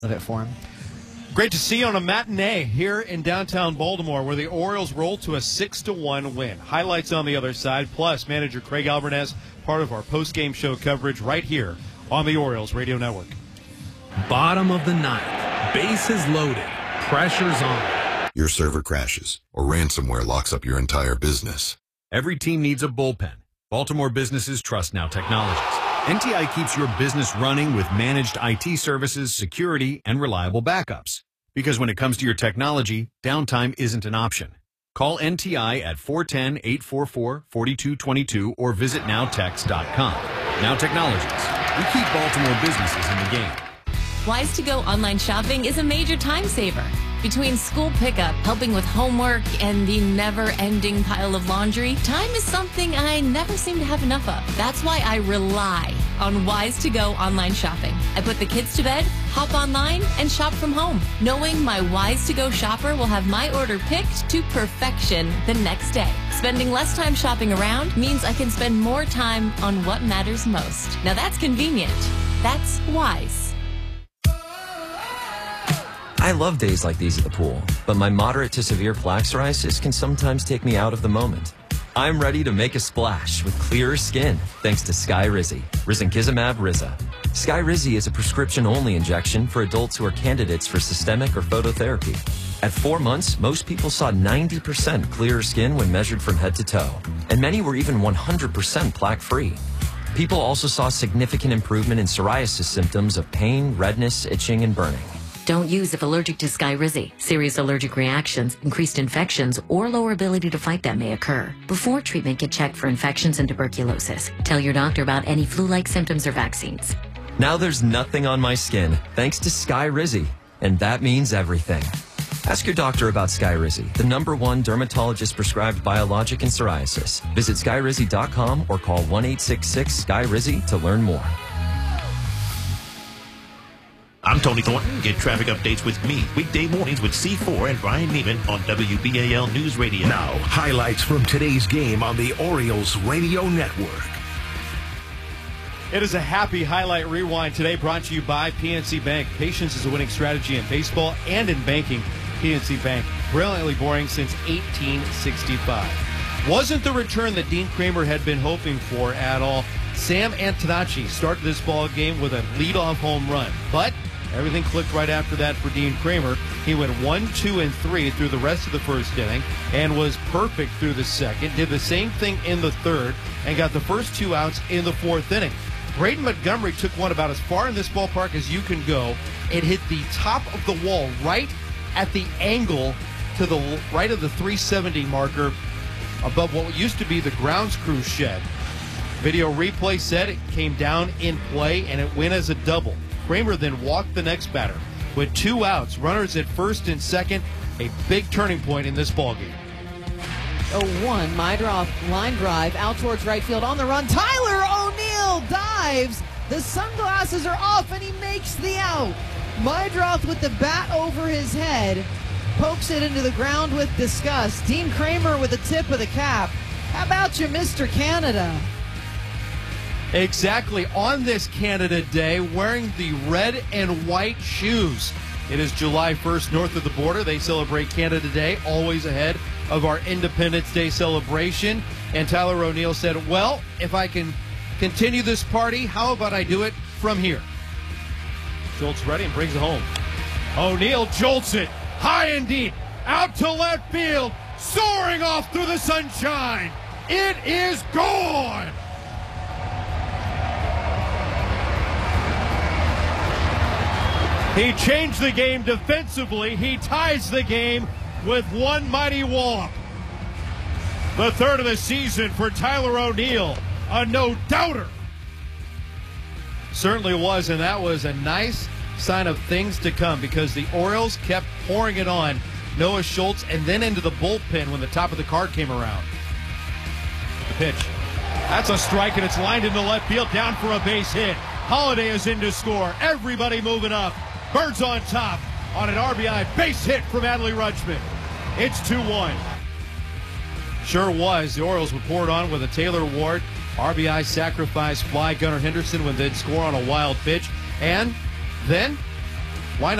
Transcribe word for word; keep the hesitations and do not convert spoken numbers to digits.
of it for him. Great to see you on a matinee here in downtown Baltimore, where the Orioles roll to a six to one win. Highlights on the other side, plus manager Craig Alvarez, part of our post-game show coverage right here on the Orioles Radio Network. Bottom of the ninth, bases loaded, pressure's on. Your server crashes, or ransomware locks up your entire business. Every team needs a bullpen. Baltimore businesses trust Now Technologies. N T I keeps your business running with managed I T services, security, and reliable backups. Because when it comes to your technology, downtime isn't an option. Call N T I at four one zero, eight four four, four two two two or visit now tex dot com. Now Technologies. We keep Baltimore businesses in the game. Wise to Go online shopping is a major time saver. Between school pickup, helping with homework, and the never-ending pile of laundry, time is something I never seem to have enough of. That's why I rely on Wise to Go online shopping. I put the kids to bed, hop online, and shop from home, knowing my Wise to Go shopper will have my order picked to perfection the next day. Spending less time shopping around means I can spend more time on what matters most. Now that's convenient. That's Wise. I love days like these at the pool, but my moderate to severe plaque psoriasis can sometimes take me out of the moment. I'm ready to make a splash with clearer skin thanks to Skyrizi, risankizumab Riza. Skyrizi is a prescription-only injection for adults who are candidates for systemic or phototherapy. At four months, most people saw ninety percent clearer skin when measured from head to toe, and many were even one hundred percent plaque-free. People also saw significant improvement in psoriasis symptoms of pain, redness, itching, and burning. Don't use if allergic to Skyrizi. Serious allergic reactions, increased infections, or lower ability to fight them may occur. Before treatment, get checked for infections and tuberculosis. Tell your doctor about any flu-like symptoms or vaccines. Now there's nothing on my skin thanks to Skyrizi, and that means everything. Ask your doctor about Skyrizi, the number one dermatologist-prescribed biologic in psoriasis. Visit skyrizi dot com or call one eight six six, S K Y R I Z Y to learn more. I'm Tony Thornton. Get traffic updates with me weekday mornings with C four and Brian Neiman on W B A L News Radio. Now, highlights from today's game on the Orioles Radio Network. It is a happy highlight rewind today, brought to you by P N C Bank. Patience is a winning strategy in baseball and in banking. P N C Bank, brilliantly boring since eighteen sixty-five. Wasn't the return that Dean Kramer had been hoping for at all. Sam Antonacci started this ball game with a leadoff home run, but everything clicked right after that for Dean Kramer. He went one, two, and three through the rest of the first inning and was perfect through the second. Did the same thing in the third and got the first two outs in the fourth inning. Braden Montgomery took one about as far in this ballpark as you can go. It hit the top of the wall right at the angle to the right of the three seventy marker above what used to be the grounds crew shed. Video replay said it came down in play and it went as a double. Kramer then walked the next batter. With two outs, runners at first and second, a big turning point in this ballgame. oh one, Mydroth line drive out towards right field on the run. Tyler O'Neill dives. The sunglasses are off and he makes the out. Mydroth with the bat over his head pokes it into the ground with disgust. Dean Kramer with the tip of the cap. How about you, Mister Canada? Exactly, on this Canada Day, wearing the red and white shoes. It is July first, north of the border. They celebrate Canada Day, always ahead of our Independence Day celebration. And Tyler O'Neill said, well, if I can continue this party, how about I do it from here? Schultz ready and brings it home. O'Neill jolts it, high and deep, out to left field, soaring off through the sunshine. It is gone! He changed the game defensively. He ties the game with one mighty wallop. The third of the season for Tyler O'Neill, a no-doubter. Certainly was, and that was a nice sign of things to come because the Orioles kept pouring it on Noah Schultz and then into the bullpen when the top of the card came around. The pitch. That's a strike, and it's lined into left field, down for a base hit. Holiday is in to score. Everybody moving up. Birds on top on an R B I base hit from Adley Rutschman. It's two one. Sure was. The Orioles would pour it on with a Taylor Ward R B I sacrifice fly. Gunnar Henderson would then score on a wild pitch. And then